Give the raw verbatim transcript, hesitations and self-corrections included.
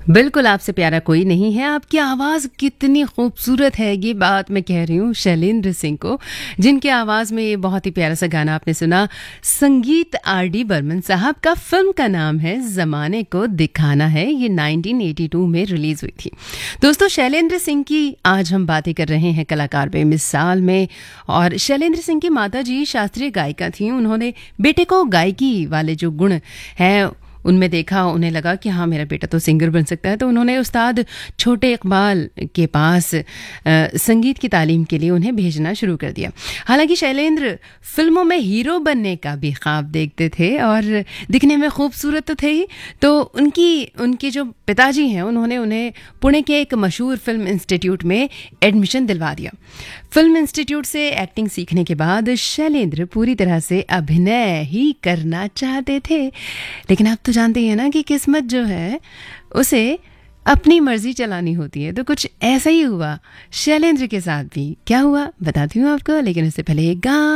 बिल्कुल आपसे प्यारा कोई नहीं है। आपकी आवाज़ कितनी खूबसूरत है, ये बात मैं कह रही हूँ शैलेंद्र सिंह को, जिनकी आवाज़ में ये बहुत ही प्यारा सा गाना आपने सुना। संगीत आर डी बर्मन साहब का। फिल्म का नाम है ज़माने को दिखाना है। ये नाइनटीन एटी टू में रिलीज़ हुई थी। दोस्तों, शैलेंद्र सिंह की आज हम बातें कर रहे हैं कलाकार बेमिसाल में। और शैलेंद्र सिंह की माता जी शास्त्रीय गायिका थीं। उन्होंने बेटे को गायकी वाले जो गुण हैं उनमें देखा, उन्हें लगा कि हाँ, मेरा बेटा तो सिंगर बन सकता है। तो उन्होंने उस्ताद छोटे इकबाल के पास आ, संगीत की तालीम के लिए उन्हें भेजना शुरू कर दिया। हालांकि शैलेंद्र फिल्मों में हीरो बनने का भी ख्वाब देखते थे और दिखने में खूबसूरत तो थे ही। तो उनकी उनके जो पिताजी हैं, उन्होंने उन्हें पुणे के एक मशहूर फिल्म इंस्टीट्यूट में एडमिशन दिलवा दिया। फिल्म इंस्टीट्यूट से एक्टिंग सीखने के बाद शैलेंद्र पूरी तरह से अभिनय ही करना चाहते थे। लेकिन आप तो जानते हैं ना कि किस्मत जो है उसे अपनी मर्जी चलानी होती है। तो कुछ ऐसा ही हुआ शैलेंद्र के साथ भी। क्या हुआ बताती हूँ आपको, लेकिन उससे पहले एक गाना